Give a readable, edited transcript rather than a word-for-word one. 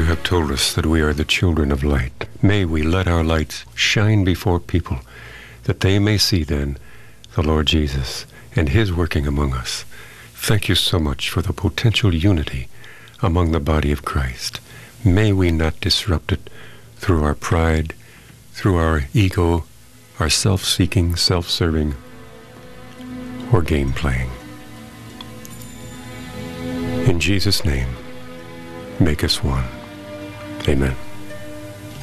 You have told us that we are the children of light. May we let our lights shine before people, that they may see then the Lord Jesus and his working among us. Thank you so much for the potential unity among the body of Christ. May we not disrupt it through our pride, through our ego, our self-seeking, self-serving, or game-playing. In Jesus' name, make us one. Amen.